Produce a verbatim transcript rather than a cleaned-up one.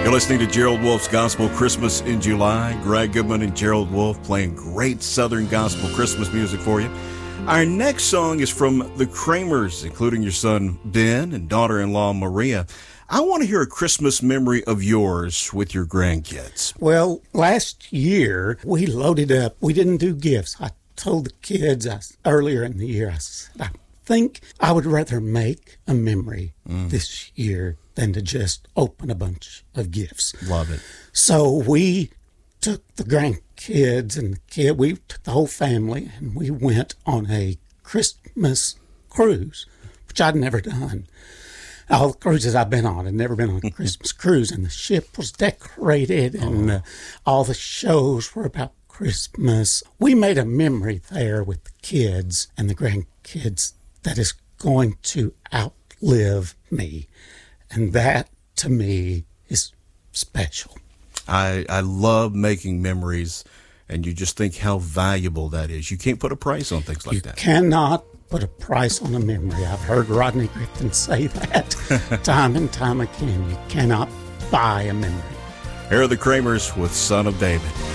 You're listening to Gerald Wolfe's Gospel Christmas in July. Greg Goodman and Gerald Wolfe playing great Southern gospel Christmas music for you. Our next song is from the Kramers, including your son Ben and daughter-in-law Maria. I want to hear a Christmas memory of yours with your grandkids. Well, last year we loaded up. We didn't do gifts. I told the kids I, earlier in the year, I said, I think I would rather make a memory mm. this year than to just open a bunch of gifts. Love it. So we took the grandkids and the kid, we took the whole family, and we went on a Christmas cruise, which I'd never done. All the cruises I've been on, I'd never been on a Christmas cruise, and the ship was decorated, and uh, all the shows were about Christmas. We made a memory there with the kids and the grandkids that is going to outlive me. And that, to me, is special. I, I love making memories, and you just think how valuable that is. You can't put a price on things like you that. You cannot put a price on a memory. I've heard Rodney Griffin say that time and time again. You cannot buy a memory. Here are the Kramers with Son of David.